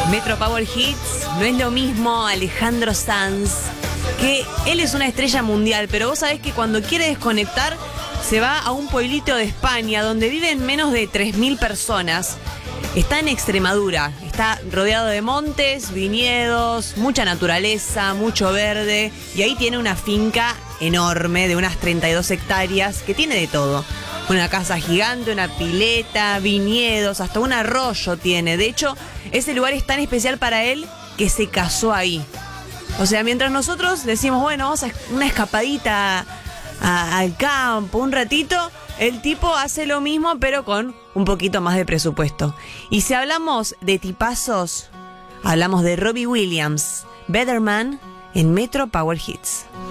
Metro Power Hits, no es lo mismo Alejandro Sanz, que él es una estrella mundial, pero vos sabés que cuando quiere desconectar se va a un pueblito de España donde viven menos de 3.000 personas. Está en Extremadura, está rodeado de montes, viñedos, mucha naturaleza, mucho verde, y ahí tiene una finca enorme de unas 32 hectáreas que tiene de todo. Una casa gigante, una pileta, viñedos, hasta un arroyo tiene. De hecho, ese lugar es tan especial para él que se casó ahí. O sea, mientras nosotros decimos, bueno, vamos a una escapadita al campo, un ratito, el tipo hace lo mismo, pero con un poquito más de presupuesto. Y si hablamos de tipazos, hablamos de Robbie Williams, Better Man, en Metro Power Hits.